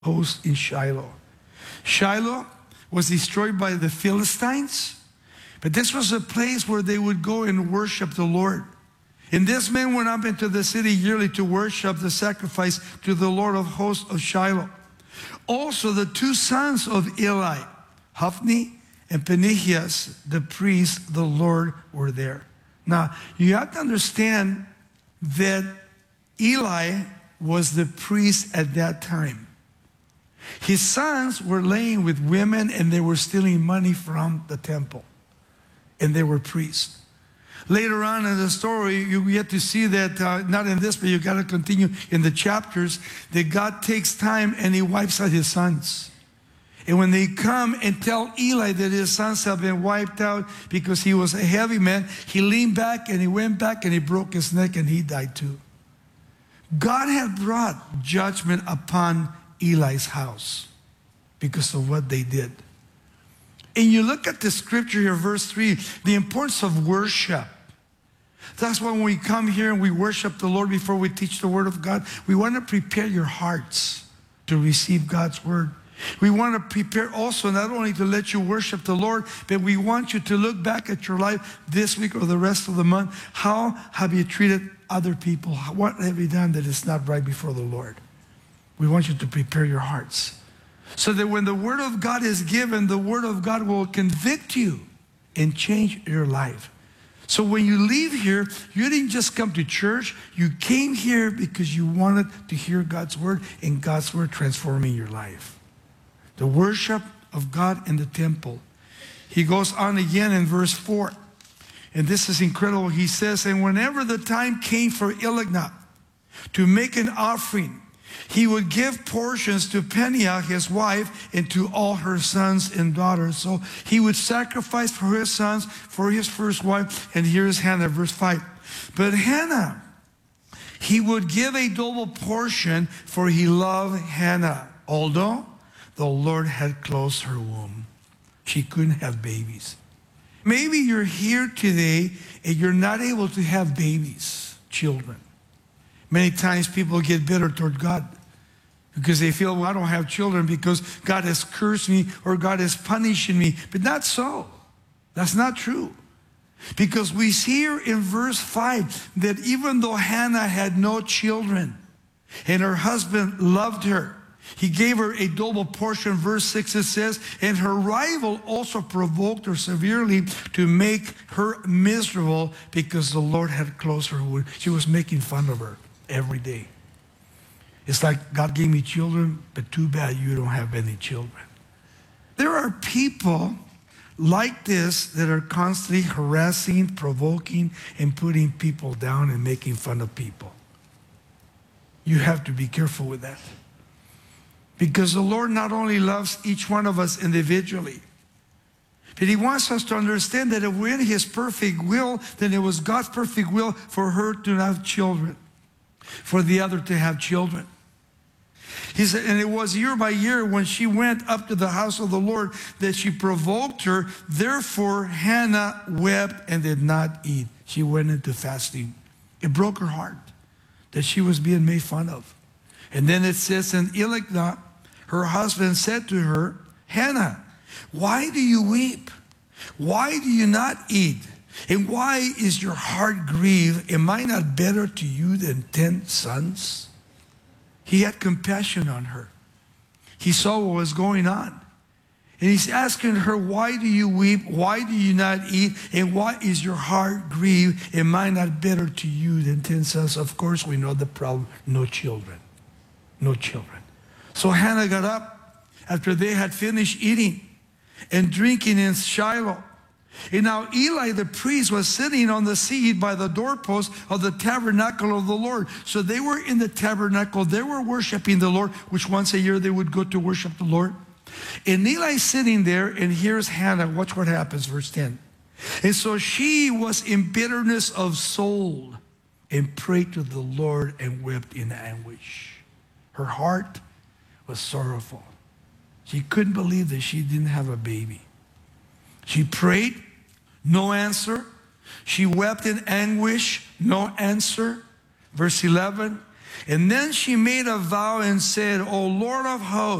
host in Shiloh. Shiloh was destroyed by the Philistines, but this was a place where they would go and worship the Lord. And this man went up into the city yearly to worship the sacrifice to the Lord of hosts of Shiloh. Also, the two sons of Eli, Hophni and Phinehas, the priest, the Lord, were there. Now, you have to understand that Eli was the priest at that time. His sons were laying with women and they were stealing money from the temple. And they were priests. Later on in the story, you get to see that, not in this, but you got to continue in the chapters, that God takes time and he wipes out his sons. And when they come and tell Eli that his sons have been wiped out because he was a heavy man, he leaned back and he went back and he broke his neck and he died too. God had brought judgment upon Eli's house because of what they did. And you look at the scripture here, verse 3, the importance of worship. That's why when we come here and we worship the Lord before we teach the word of God, we want to prepare your hearts to receive God's word. We want to prepare also not only to let you worship the Lord, but we want you to look back at your life this week or the rest of the month. How have you treated other people? What have you done that is not right before the Lord? We want you to prepare your hearts so that when the word of God is given, the word of God will convict you and change your life. So when you leave here, you didn't just come to church. You came here because you wanted to hear God's word and God's word transforming your life. The worship of God in the temple. He goes on again in verse 4. And this is incredible. He says, and whenever the time came for Elignah to make an offering, he would give portions to Peninnah, his wife, and to all her sons and daughters. So he would sacrifice for his sons, for his first wife. And here's Hannah, verse 5. But Hannah, he would give a double portion, for he loved Hannah, although the Lord had closed her womb. She couldn't have babies. Maybe you're here today and you're not able to have babies, children. Many times people get bitter toward God because they feel, well, I don't have children because God has cursed me or God is punishing me. But not so. That's not true. Because we see here in verse 5 that even though Hannah had no children and her husband loved her, he gave her a double portion. Verse 6 it says, and her rival also provoked her severely to make her miserable because the Lord had closed her womb. She was making fun of her every day. It's like, God gave me children, but too bad you don't have any children. There are people like this that are constantly harassing, provoking, and putting people down and making fun of people. You have to be careful with that. Because the Lord not only loves each one of us individually, but he wants us to understand that if we're in his perfect will, then it was God's perfect will for her to have children, for the other to have children. He said, and it was year by year when she went up to the house of the Lord that she provoked her. Therefore, Hannah wept and did not eat. She went into fasting. It broke her heart that she was being made fun of. And then it says, and Elignah, her husband, said to her, Hannah, why do you weep? Why do you not eat? And why is your heart grieved? Am I not better to you than 10 sons? He had compassion on her. He saw what was going on. And he's asking her, why do you weep? Why do you not eat? And why is your heart grieved? Am I not better to you than 10 sons? Of course, we know the problem. No children. No children. So Hannah got up after they had finished eating and drinking in Shiloh. And now Eli the priest was sitting on the seat by the doorpost of the tabernacle of the Lord. So they were in the tabernacle. They were worshiping the Lord, which once a year they would go to worship the Lord. And Eli's sitting there, and here's Hannah. Watch what happens, verse 10. And so she was in bitterness of soul and prayed to the Lord and wept in anguish. Her heart was sorrowful. She couldn't believe that she didn't have a baby. She prayed, no answer. She wept in anguish, no answer. Verse 11, And then she made a vow and said, O Lord of hosts,